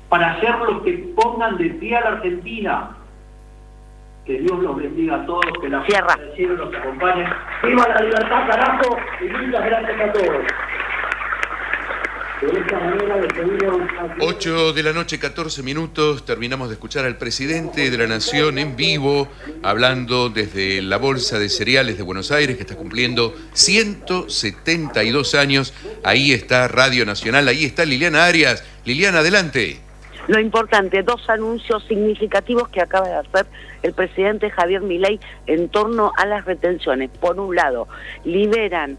para ser los que pongan de pie a la Argentina. Que Dios los bendiga a todos, que la fuerza del cielo los acompañe. ¡Viva la libertad, carajo! Y muchas gracias a todos. De esta manera, 8 de la noche, 14 minutos, terminamos de escuchar al presidente de la Nación en vivo, hablando desde la Bolsa de Cereales de Buenos Aires, que está cumpliendo 172 años. Ahí está Radio Nacional, ahí está Liliana Arias. Liliana, adelante. Lo importante, 2 anuncios significativos que acaba de hacer el presidente Javier Milei en torno a las retenciones. Por un lado, liberan,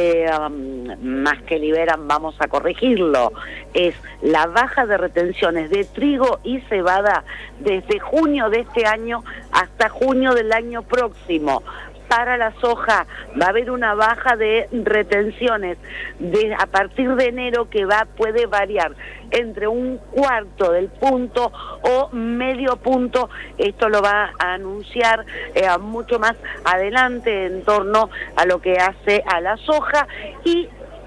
más que liberan, vamos a corregirlo, es la baja de retenciones de trigo y cebada desde junio de este año hasta junio del año próximo. Para la soja va a haber una baja de retenciones a partir de enero que puede variar entre 1/4 del punto o medio punto. Esto lo va a anunciar mucho más adelante en torno a lo que hace a la soja, y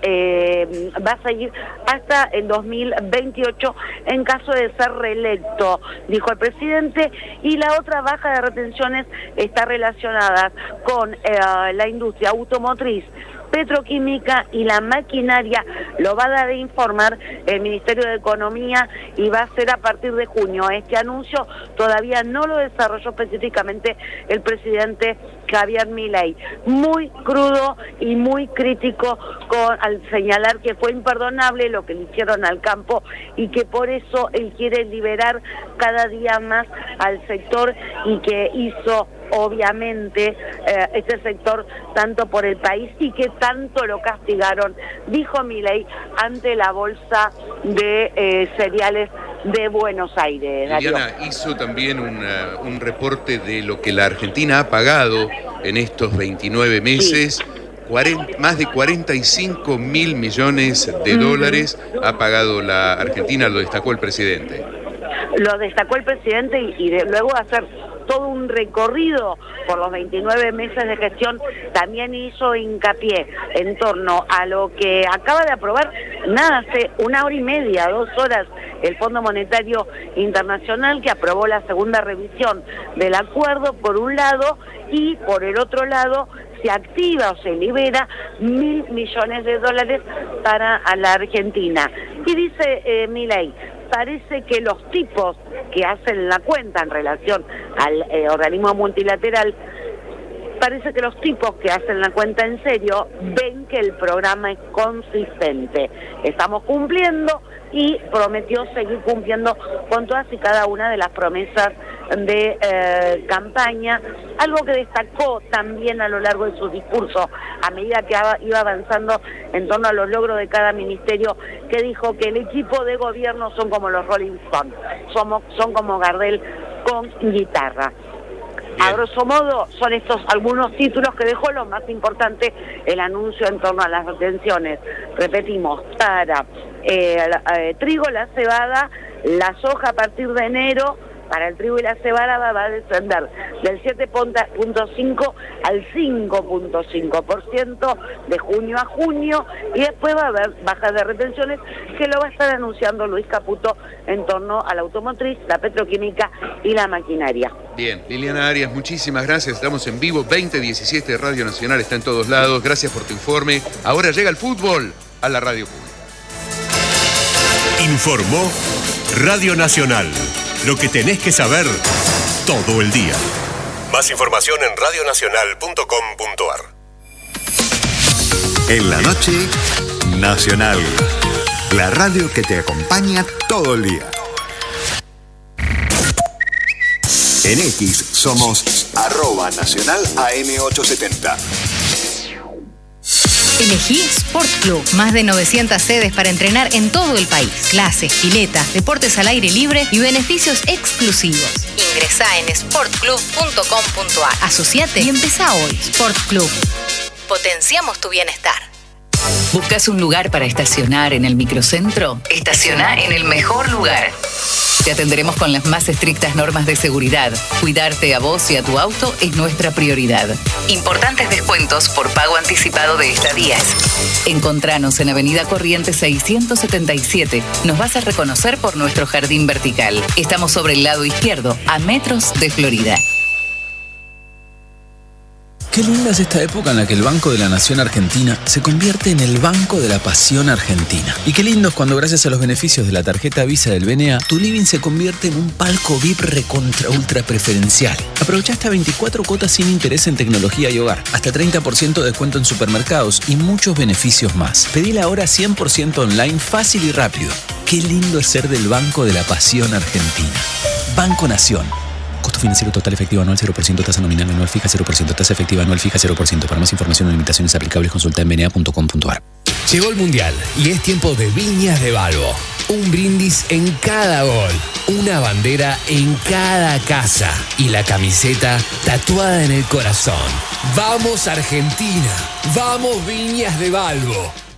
va a seguir hasta el 2028 en caso de ser reelecto, dijo el presidente. Y la otra baja de retenciones está relacionada con la industria automotriz, petroquímica y la maquinaria. Lo va a dar a informar el Ministerio de Economía y va a ser a partir de junio. Este anuncio todavía no lo desarrolló específicamente el presidente Javier Milei. Muy crudo y muy crítico al señalar que fue imperdonable lo que le hicieron al campo y que por eso él quiere liberar cada día más al sector, y que hizo obviamente este sector tanto por el país y que tanto lo castigaron, dijo Milei ante la Bolsa de Cereales de Buenos Aires. Liliana hizo también un reporte de lo que la Argentina ha pagado en estos 29 meses. Sí. Más de 45.000 millones de dólares ha pagado la Argentina, lo destacó el presidente. Lo destacó el presidente y luego hacer todo un recorrido por los 29 meses de gestión, también hizo hincapié en torno a lo que acaba de aprobar, hace 1 hora y media, 2 horas, el Fondo Monetario Internacional, que aprobó la segunda revisión del acuerdo, por un lado, y por el otro lado se activa o se libera 1.000 millones de dólares para la Argentina. Y dice Milei, parece que los tipos que hacen la cuenta en relación al organismo multilateral, parece que los tipos que hacen la cuenta en serio ven que el programa es consistente. Estamos cumpliendo, y prometió seguir cumpliendo con todas y cada una de las promesas de campaña, algo que destacó también a lo largo de su discurso a medida que iba avanzando en torno a los logros de cada ministerio, que dijo que el equipo de gobierno son como los Rolling Stones, son como Gardel con guitarra. Bien. A grosso modo son estos algunos títulos que dejó. Lo más importante, el anuncio en torno a las retenciones, repetimos, para trigo, la cebada, la soja a partir de enero. Para el trigo y la cebada va a descender del 7.5 al 5.5% de junio a junio, y después va a haber bajas de retenciones que lo va a estar anunciando Luis Caputo en torno a la automotriz, la petroquímica y la maquinaria. Bien, Liliana Arias, muchísimas gracias. Estamos en vivo, 2017 Radio Nacional está en todos lados. Gracias por tu informe. Ahora llega el fútbol a la radio pública. Informó Radio Nacional. Lo que tenés que saber todo el día. Más información en radionacional.com.ar. En la noche, Nacional. La radio que te acompaña todo el día. En X somos @Nacional AM870. Elegí Sport Club. Más de 900 sedes para entrenar en todo el país. Clases, piletas, deportes al aire libre y beneficios exclusivos. Ingresá en sportclub.com.ar. Asociate y empezá hoy. Sport Club. Potenciamos tu bienestar. ¿Buscas un lugar para estacionar en el microcentro? Estaciona en el mejor lugar. Te atenderemos con las más estrictas normas de seguridad. Cuidarte a vos y a tu auto es nuestra prioridad. Importantes descuentos por pago anticipado de estadías. Encontranos en Avenida Corrientes 677. Nos vas a reconocer por nuestro jardín vertical. Estamos sobre el lado izquierdo, a metros de Florida. Qué linda es esta época en la que el Banco de la Nación Argentina se convierte en el Banco de la Pasión Argentina. Y qué lindo es cuando, gracias a los beneficios de la tarjeta Visa del BNA, tu living se convierte en un palco VIP recontra ultra preferencial. Aprovecha hasta 24 cuotas sin interés en tecnología y hogar, hasta 30% de descuento en supermercados y muchos beneficios más. Pedila ahora 100% online, fácil y rápido. Qué lindo es ser del Banco de la Pasión Argentina. Banco Nación. Costo financiero total efectivo anual 0%, tasa nominal anual fija 0%, tasa efectiva anual fija 0%. Para más información o limitaciones aplicables, consulta en bna.com.ar. Llegó el Mundial y es tiempo de Viñas de Balbo. Un brindis en cada gol, una bandera en cada casa y la camiseta tatuada en el corazón. ¡Vamos Argentina! ¡Vamos Viñas de Balbo!